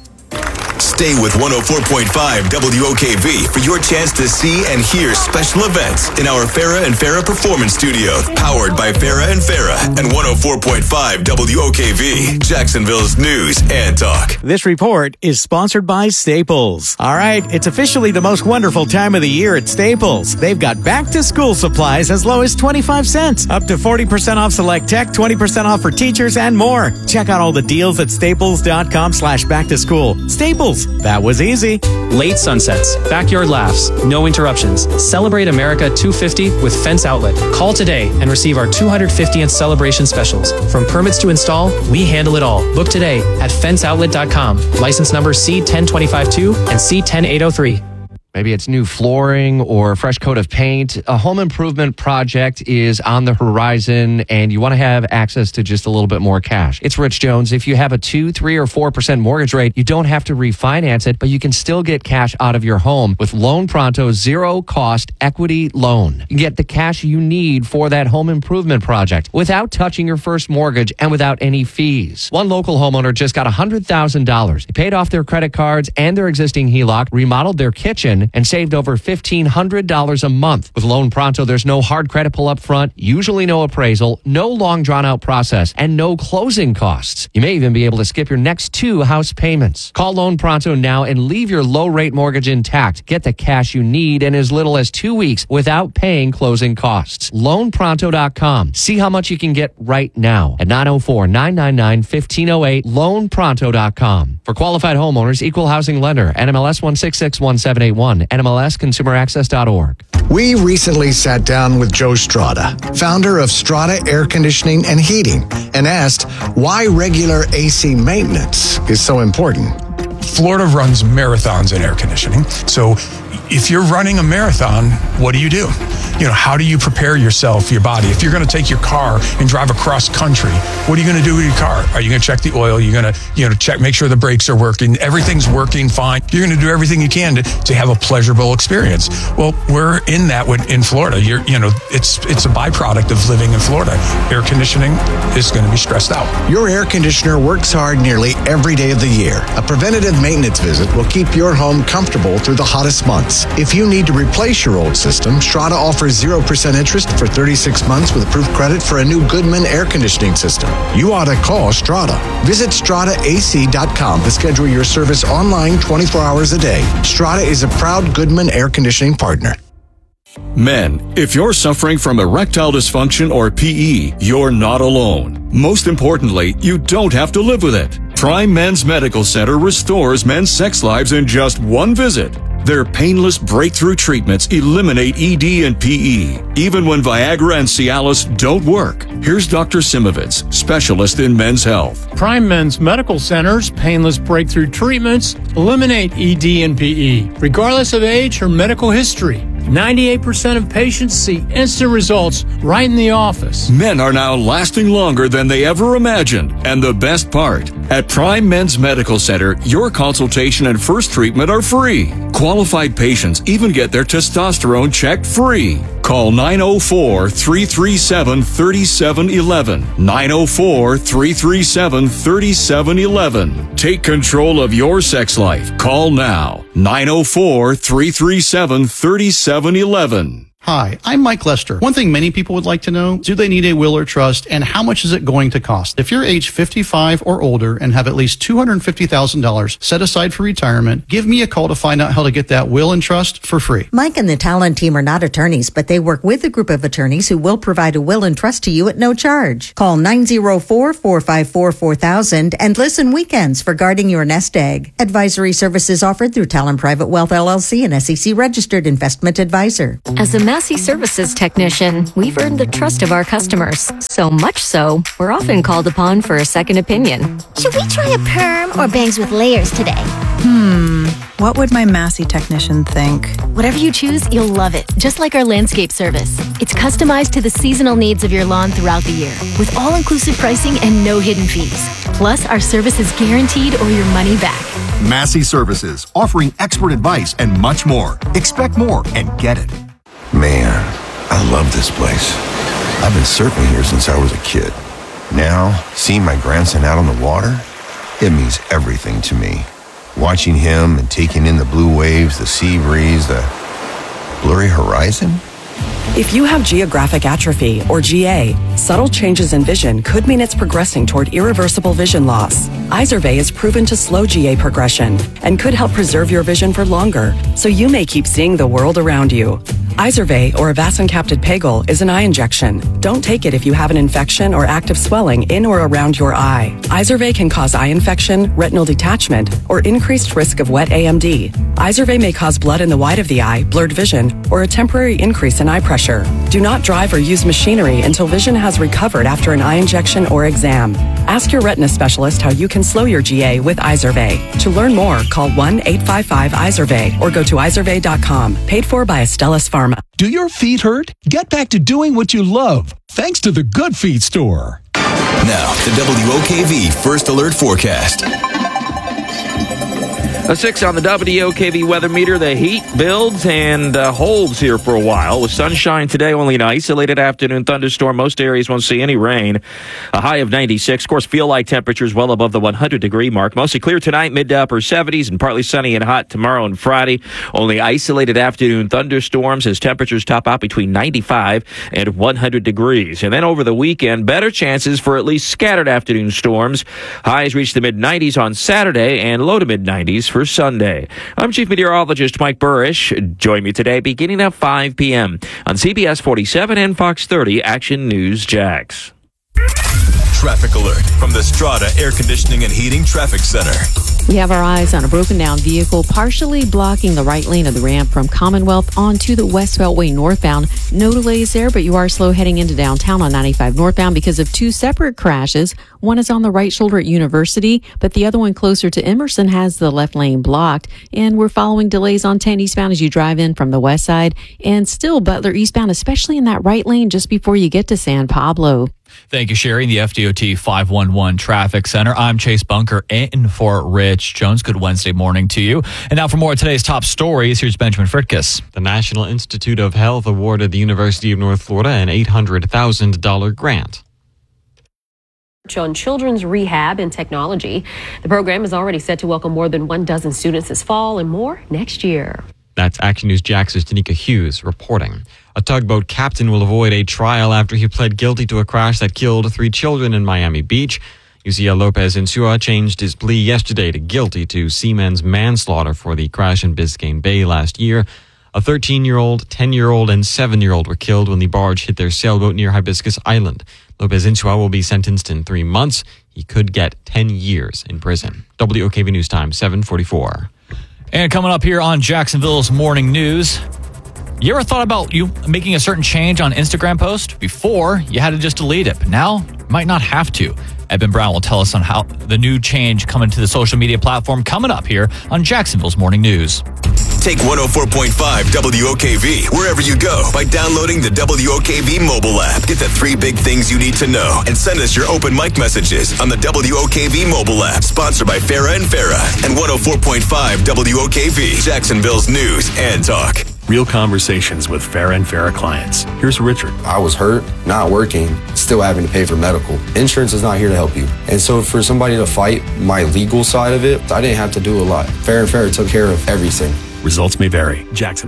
Stay with one oh four point five W O K V for your chance to see and hear special events in our Farrah and Farrah Performance Studio, powered by Farrah and Farrah and one oh four point five W O K V, Jacksonville's news and talk. This report is sponsored by Staples. All right, it's officially the most wonderful time of the year at Staples. They've got back-to-school supplies as low as twenty-five cents, up to forty percent off select tech, twenty percent off for teachers, and more. Check out all the deals at staples.com slash back to school. Staples. That was easy. Late sunsets, backyard laughs, no interruptions. Celebrate America two fifty with Fence Outlet. Call today and receive our two hundred fiftieth celebration specials. From permits to install, we handle it all. Book today at fence outlet dot com. License number C one zero two five two and C one zero eight zero three. Maybe it's new flooring or a fresh coat of paint. A home improvement project is on the horizon and you want to have access to just a little bit more cash. It's Rich Jones. If you have a two, three, or four percent mortgage rate, you don't have to refinance it, but you can still get cash out of your home with Loan Pronto's zero cost equity loan. You get the cash you need for that home improvement project without touching your first mortgage and without any fees. One local homeowner just got one hundred thousand dollars. They paid off their credit cards and their existing H E L O C, remodeled their kitchen, and saved over fifteen hundred dollars a month. With Loan Pronto, there's no hard credit pull up front, usually no appraisal, no long drawn out process, and no closing costs. You may even be able to skip your next two house payments. Call Loan Pronto now and leave your low rate mortgage intact. Get the cash you need in as little as two weeks without paying closing costs. loan pronto dot com. See how much you can get right now at nine oh four, nine nine nine, one five oh eight, loan pronto dot com. For qualified homeowners, equal housing lender, N M L S one six six one seven eight one, N M L S consumer access dot org. We recently sat down with Joe Strada, founder of Strada Air Conditioning and Heating, and asked why regular A C maintenance is so important. Florida runs marathons in air conditioning. So if you're running a marathon, what do you do? You know, how do you prepare yourself, your body? If you're going to take your car and drive across country, what are you going to do with your car? Are you going to check the oil? You're going to, you know, check, make sure the brakes are working. Everything's working fine. You're going to do everything you can to, to have a pleasurable experience. Well, we're in that with, in Florida. You're, you know, it's it's a byproduct of living in Florida. Air conditioning is going to be stressed out. Your air conditioner works hard nearly every day of the year. A preventative maintenance visit will keep your home comfortable through the hottest months. If you need to replace your old system, Strada offers zero percent interest for thirty-six months with approved credit for a new Goodman air conditioning system. You ought to call Strada. Visit strada A C dot com to schedule your service online twenty-four hours a day. Strada is a proud Goodman air conditioning partner. Men, if you're suffering from erectile dysfunction or P E, you're not alone. Most importantly, you don't have to live with it. Prime Men's Medical Center restores men's sex lives in just one visit. Their painless breakthrough treatments eliminate E D and P E, even when Viagra and Cialis don't work. Here's Doctor Simovitz, specialist in men's health. Prime Men's Medical Center's painless breakthrough treatments eliminate E D and P E, regardless of age or medical history. ninety-eight percent of patients see instant results right in the office. Men are now lasting longer than they ever imagined. And the best part, at Prime Men's Medical Center, your consultation and first treatment are free. Qualified patients even get their testosterone checked free. Call nine oh four, three three seven, three seven one one. nine oh four, three three seven, three seven one one. Take control of your sex life. Call now. nine oh four, three three seven, three seven one one. Hi, I'm Mike Lester. One thing many people would like to know, do they need a will or trust, and how much is it going to cost? If you're age fifty-five or older and have at least two hundred fifty thousand dollars set aside for retirement, give me a call to find out how to get that will and trust for free. Mike and the Talon team are not attorneys, but they work with a group of attorneys who will provide a will and trust to you at no charge. Call nine oh four, four five four, four thousand and listen weekends for guarding your nest egg. Advisory services offered through Talon Private Wealth L L C, an S E C registered investment advisor. As a Massey Services technician, we've earned the trust of our customers. So much so, we're often called upon for a second opinion. Should we try a perm or bangs with layers today? Hmm, what would my Massey technician think? Whatever you choose, you'll love it. Just like our landscape service. It's customized to the seasonal needs of your lawn throughout the year, with all-inclusive pricing and no hidden fees. Plus, our service is guaranteed or your money back. Massey Services, offering expert advice and much more. Expect more and get it. Man, I love this place. I've been surfing here since I was a kid. Now, seeing my grandson out on the water, it means everything to me. Watching him and taking in the blue waves, the sea breeze, the blurry horizon. If you have geographic atrophy, or G A, subtle changes in vision could mean it's progressing toward irreversible vision loss. Izervay is proven to slow G A progression and could help preserve your vision for longer, so you may keep seeing the world around you. Izervay, or avacincaptad pegol, is an eye injection. Don't take it if you have an infection or active swelling in or around your eye. Izervay can cause eye infection, retinal detachment, or increased risk of wet A M D. Izervay may cause blood in the white of the eye, blurred vision, or a temporary increase in eye pressure. Do not drive or use machinery until vision has recovered after an eye injection or exam. Ask your retina specialist how you can slow your G A with Izervay. To learn more, call one eight five five Izervay or go to izervay dot com. Paid for by Astellas Pharma. Do your feet hurt? Get back to doing what you love, thanks to the Good Feet store. Now, the W O K V First Alert Forecast. A six on the W O K V weather meter. The heat builds and uh, holds here for a while. With sunshine today, only an isolated afternoon thunderstorm. Most areas won't see any rain. A high of ninety-six. Of course, feel-like temperatures well above the one hundred degree mark. Mostly clear tonight, mid to upper seventies, and partly sunny and hot tomorrow and Friday. Only isolated afternoon thunderstorms as temperatures top out between ninety-five and one hundred degrees. And then over the weekend, better chances for at least scattered afternoon storms. Highs reach the mid nineties on Saturday and low to mid nineties for Sunday. I'm Chief Meteorologist Mike Burrish. Join me today beginning at five p.m. on C B S forty-seven and Fox thirty Action News Jax. Traffic alert from the Strata Air Conditioning and Heating Traffic Center. We have our eyes on a broken down vehicle partially blocking the right lane of the ramp from Commonwealth onto the West Beltway northbound. No delays there, but you are slow heading into downtown on ninety-five northbound because of two separate crashes. One is on the right shoulder at University, but the other one closer to Emerson has the left lane blocked. And we're following delays on ten eastbound as you drive in from the west side, and still Butler eastbound, especially in that right lane just before you get to San Pablo. Thank you, Sherry. In the F D O T five one one Traffic Center, I'm Chase Bunker in for Rich Jones. Good Wednesday morning to you. And now for more of today's top stories, here's Benjamin Fritkus. The National Institute of Health awarded the University of North Florida an eight hundred thousand dollars grant on children's rehab and technology. The program is already set to welcome more than one dozen students this fall and more next year. That's Action News Jax's Danica Hughes reporting. A tugboat captain will avoid a trial after he pled guilty to a crash that killed three children in Miami Beach. Uziel Lopez Insua changed his plea yesterday to guilty to seaman's manslaughter for the crash in Biscayne Bay last year. A thirteen-year-old, ten-year-old, and seven-year-old were killed when the barge hit their sailboat near Hibiscus Island. Lopez Insua will be sentenced in three months. He could get ten years in prison. W O K V News Time, seven forty-four. And coming up here on Jacksonville's Morning News, you ever thought about you making a certain change on Instagram post? Before, you had to just delete it, but now you might not have to. Eben Brown will tell us on how the new change coming to the social media platform coming up here on Jacksonville's Morning News. Take one oh four point five W O K V wherever you go by downloading the W O K V mobile app. Get the three big things you need to know and send us your open mic messages on the W O K V mobile app. Sponsored by Farah and Farah and one oh four point five W O K V, Jacksonville's news and talk. Real conversations with Farah and Farah clients. Here's Richard. I was hurt, not working, still having to pay for medical. Insurance is not here to help you. And so for somebody to fight my legal side of it, I didn't have to do a lot. Farah and Farah took care of everything. Results may vary. Jacksonville.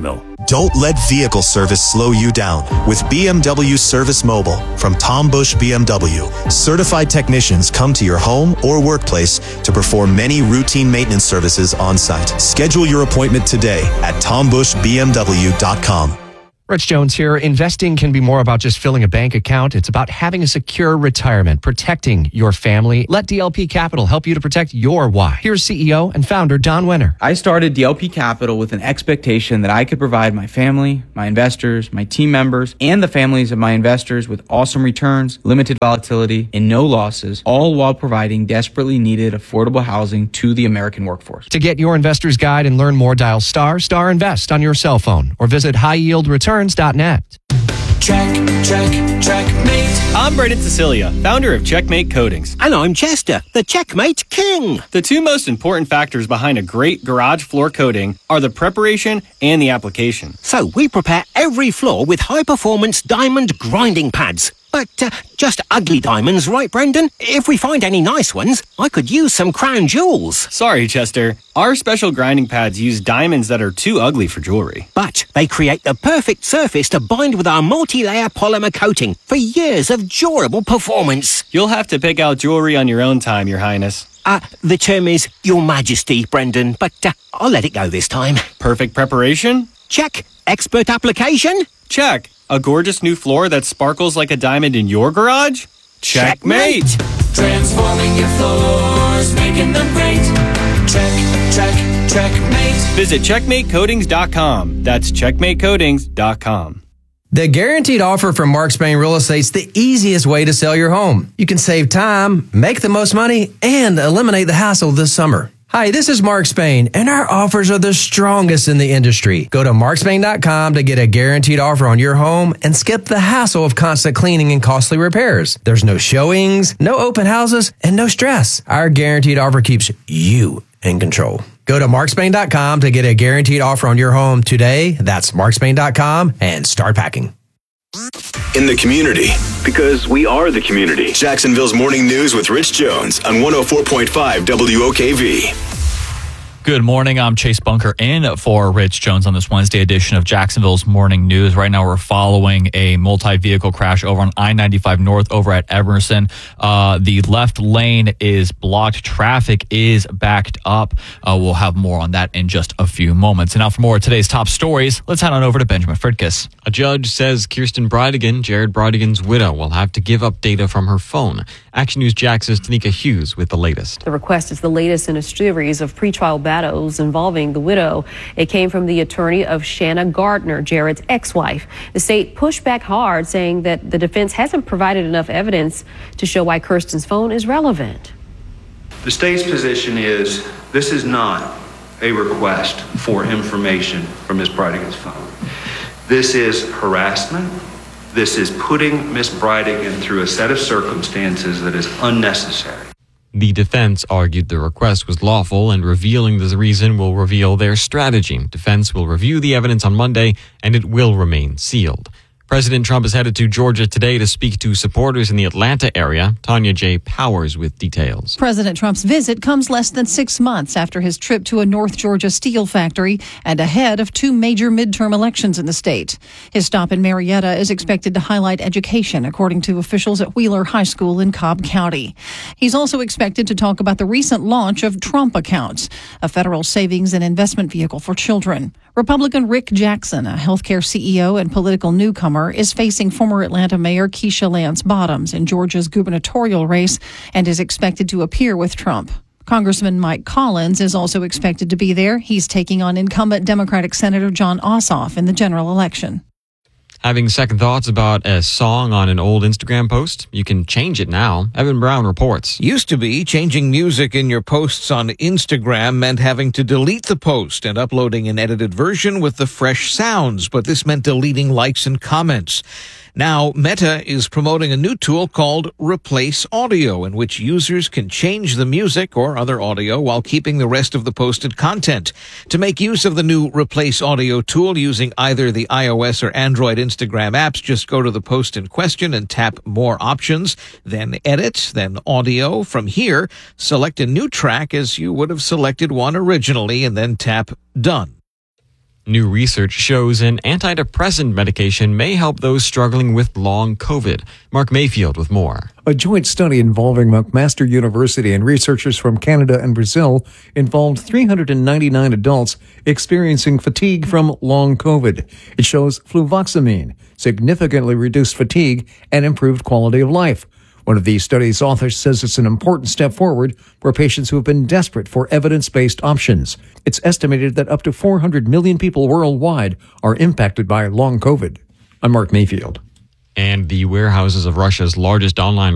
Don't let vehicle service slow you down with B M W Service Mobile from Tom Bush B M W. Certified technicians come to your home or workplace to perform many routine maintenance services on site. Schedule your appointment today at tom bush b m w dot com. Rich Jones here. Investing can be more about just filling a bank account. It's about having a secure retirement, protecting your family. Let D L P Capital help you to protect your why. Here's C E O and founder Don Wenner. I started D L P Capital with an expectation that I could provide my family, my investors, my team members, and the families of my investors with awesome returns, limited volatility, and no losses, all while providing desperately needed affordable housing to the American workforce. To get your investor's guide and learn more, dial star star invest on your cell phone or visit high yield returns dot net. Check, check, checkmate. I'm Brendan Cecilia, founder of Checkmate Coatings. And I'm Chester, the Checkmate King. The two most important factors behind a great garage floor coating are the preparation and the application. So we prepare every floor with high-performance diamond grinding pads. But uh, just ugly diamonds, right, Brendan? If we find any nice ones, I could use some crown jewels. Sorry, Chester. Our special grinding pads use diamonds that are too ugly for jewelry. But they create the perfect surface to bind with our multi-layer polymer coating for years of durable performance. You'll have to pick out jewelry on your own time, Your Highness. Uh, the term is Your Majesty, Brendan, but uh, I'll let it go this time. Perfect preparation? Check. Expert application? Check. A gorgeous new floor that sparkles like a diamond in your garage? Checkmate! Transforming your floors, making them great. Check, check, checkmate. Visit checkmate coatings dot com. That's checkmate coatings dot com. The Guaranteed Offer from Mark Spain Real Estate's the easiest way to sell your home. You can save time, make the most money, and eliminate the hassle this summer. Hi, this is Mark Spain, and our offers are the strongest in the industry. Go to mark spain dot com to get a guaranteed offer on your home and skip the hassle of constant cleaning and costly repairs. There's no showings, no open houses, and no stress. Our guaranteed offer keeps you in control. Go to mark spain dot com to get a guaranteed offer on your home today. That's mark spain dot com and start packing. In the community, because we are the community. Jacksonville's Morning News with Rich Jones on one oh four point five W O K V. Good morning. I'm Chase Bunker in for Rich Jones on this Wednesday edition of Jacksonville's Morning News. Right now, we're following a multi-vehicle crash over on I ninety-five North over at Emerson. Uh, the left lane is blocked. Traffic is backed up. Uh, we'll have more on that in just a few moments. And now for more of today's top stories, let's head on over to Benjamin Fridkis. A judge says Kirsten Bridegan, Jared Bridegan's widow, will have to give up data from her phone. Action News Jax's Tanika Hughes with the latest. The request is the latest in a series of pretrial battles involving the widow. It came from the attorney of Shanna Gardner, Jared's ex-wife. The state pushed back hard, saying that the defense hasn't provided enough evidence to show why Kirsten's phone is relevant. The state's position is this is not a request for information from Miz Bridegan's phone. This is harassment. This is putting Miz Bridegan through a set of circumstances that is unnecessary. The defense argued the request was lawful, and revealing the reason will reveal their strategy. Defense will review the evidence on Monday, and it will remain sealed. President Trump is headed to Georgia today to speak to supporters in the Atlanta area. Tanya J. Powers with details. President Trump's visit comes less than six months after his trip to a North Georgia steel factory and ahead of two major midterm elections in the state. His stop in Marietta is expected to highlight education, according to officials at Wheeler High School in Cobb County. He's also expected to talk about the recent launch of Trump Accounts, a federal savings and investment vehicle for children. Republican Rick Jackson, a healthcare C E O and political newcomer, is facing former Atlanta Mayor Keisha Lance Bottoms in Georgia's gubernatorial race and is expected to appear with Trump. Congressman Mike Collins is also expected to be there. He's taking on incumbent Democratic Senator John Ossoff in the general election. Having second thoughts about a song on an old Instagram post? You can change it now. Evan Brown reports. Used to be, changing music in your posts on Instagram meant having to delete the post and uploading an edited version with the fresh sounds, but this meant deleting likes and comments. Now, Meta is promoting a new tool called Replace Audio, in which users can change the music or other audio while keeping the rest of the posted content. To make use of the new Replace Audio tool using either the iOS or Android Instagram apps, just go to the post in question and tap More Options, then Edit, then Audio. From here, select a new track as you would have selected one originally, and then tap Done. New research shows an antidepressant medication may help those struggling with long COVID. Mark Mayfield with more. A joint study involving McMaster University and researchers from Canada and Brazil involved three hundred ninety-nine adults experiencing fatigue from long COVID. It shows fluvoxamine significantly reduced fatigue and improved quality of life. One of these studies' authors says it's an important step forward for patients who have been desperate for evidence-based options. It's estimated that up to four hundred million people worldwide are impacted by long COVID. I'm Mark Mayfield. And the warehouses of Russia's largest online